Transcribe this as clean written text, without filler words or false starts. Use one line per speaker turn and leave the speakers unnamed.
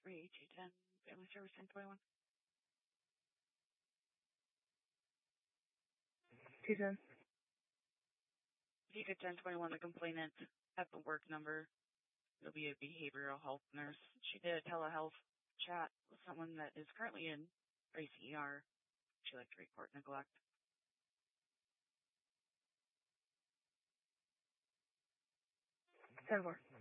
3G10, Family Service 1021.
210.
Vita 1021, the complainant at the work number. It'll be a behavioral health nurse. She did a telehealth chat with someone that is currently in Tracy ER. She'd like to report neglect.
10-4.